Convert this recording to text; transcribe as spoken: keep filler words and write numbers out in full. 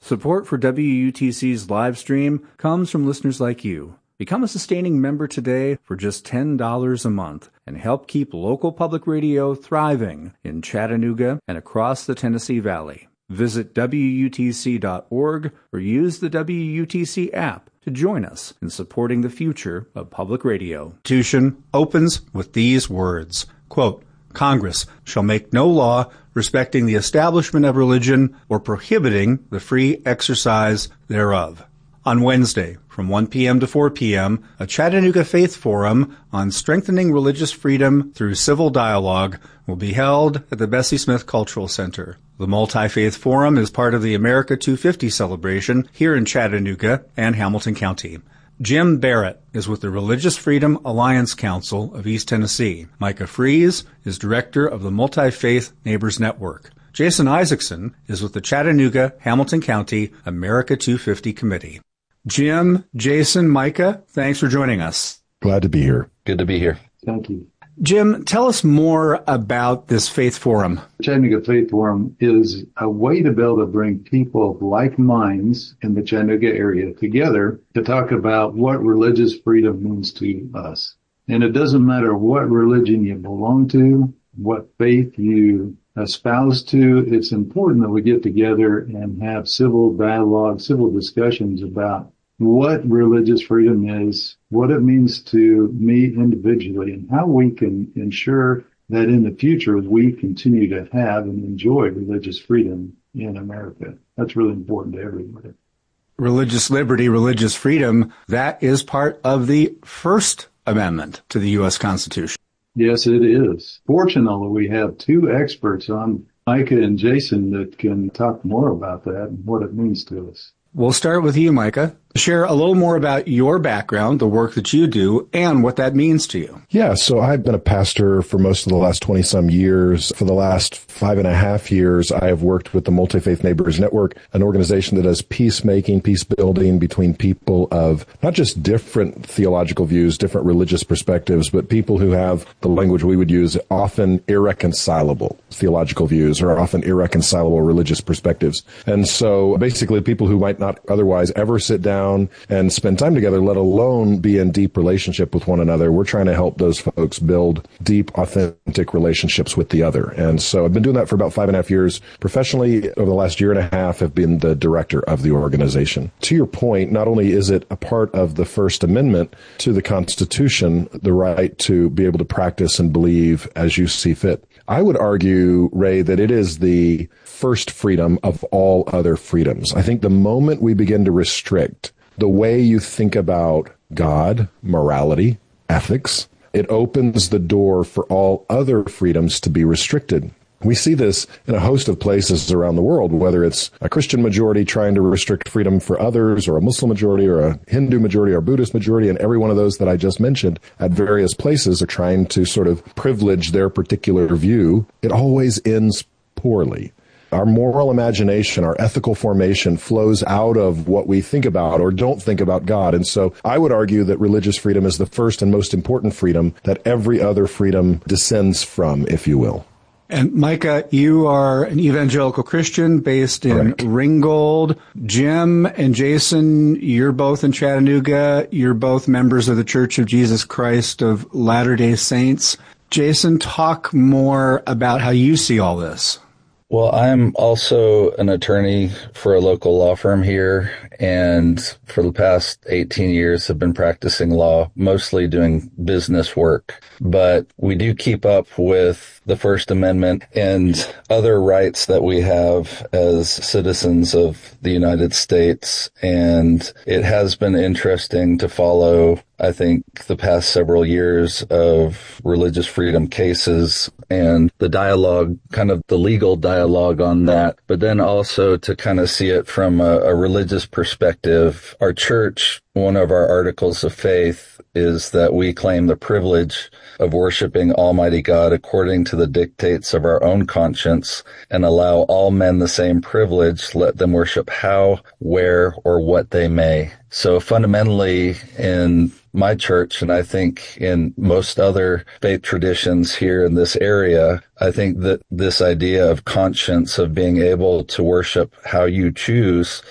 Support for W U T C's live stream comes from listeners like you. Become a sustaining member today for just ten dollars a month and help keep local public radio thriving in Chattanooga and across the Tennessee Valley. Visit W U T C dot org or use the W U T C app to join us in supporting the future of public radio. The Constitution opens with these words, quote, Congress shall make no law respecting the establishment of religion or prohibiting the free exercise thereof. On Wednesday, from one p.m. to four p.m., a Chattanooga Faith Forum on strengthening religious freedom through civil dialogue will be held at the Bessie Smith Cultural Center. The Multi-Faith Forum is part of the America two fifty celebration here in Chattanooga and Hamilton County. Jim Barrett is with the Religious Freedom Alliance Council of East Tennessee. Micah Fries is director of the Multi-Faith Neighbors Network. Jason Isaacson is with the Chattanooga, Hamilton County America two fifty Committee. Jim, Jason, Micah, thanks for joining us. Glad to be here. Good to be here. Thank you. Jim, tell us more about this Faith Forum. Chattanooga Faith Forum is a way to be able to bring people of like minds in the Chattanooga area together to talk about what religious freedom means to us. And it doesn't matter what religion you belong to, what faith you espouse to, it's important that we get together and have civil dialogue, civil discussions about what religious freedom is, what it means to me individually, and how we can ensure that in the future we continue to have and enjoy religious freedom in America. That's really important to everybody. Religious liberty, religious freedom, that is part of the First Amendment to the U S Constitution. Yes, it is. Fortunately, we have two experts on Micah and Jason that can talk more about that and what it means to us. We'll start with you, Micah. Share a little more about your background, the work that you do, and what that means to you. Yeah, so I've been a pastor for most of the last twenty-some years. For the last five and a half years, I have worked with the Multi-Faith Neighbors Network, an organization that does peacemaking, peace building between people of not just different theological views, different religious perspectives, but people who have the language we would use, often irreconcilable theological views or often irreconcilable religious perspectives. And so basically people who might not otherwise ever sit down and spend time together, let alone be in deep relationship with one another. We're trying to help those folks build deep, authentic relationships with the other. And so I've been doing that for about five and a half years. Professionally, over the last year and a half, have been the director of the organization. To your point, not only is it a part of the First Amendment to the Constitution, the right to be able to practice and believe as you see fit, I would argue, Ray, that it is the first freedom of all other freedoms. I think the moment we begin to restrict the way you think about God, morality, ethics, it opens the door for all other freedoms to be restricted. We see this in a host of places around the world, whether it's a Christian majority trying to restrict freedom for others, or a Muslim majority, or a Hindu majority, or a Buddhist majority, and every one of those that I just mentioned at various places are trying to sort of privilege their particular view. It always ends poorly. Our moral imagination, our ethical formation flows out of what we think about or don't think about God. And so I would argue that religious freedom is the first and most important freedom that every other freedom descends from, if you will. And Micah, you are an evangelical Christian based in Correct. Ringgold. Jim and Jason, you're both in Chattanooga. You're both members of the Church of Jesus Christ of Latter-day Saints. Jason, talk more about how you see all this. Well, I'm also an attorney for a local law firm here, and for the past eighteen years have been practicing law, mostly doing business work. But we do keep up with the First Amendment and other rights that we have as citizens of the United States. And it has been interesting to follow, I think, the past several years of religious freedom cases and the dialogue, kind of the legal dialogue on that, but then also to kind of see it from a, a religious perspective. Our church, one of our articles of faith is that we claim the privilege of worshiping Almighty God according to the dictates of our own conscience and allow all men the same privilege, let them worship how, where, or what they may. So fundamentally in my church, and I think in most other faith traditions here in this area, I think that this idea of conscience, of being able to worship how you choose,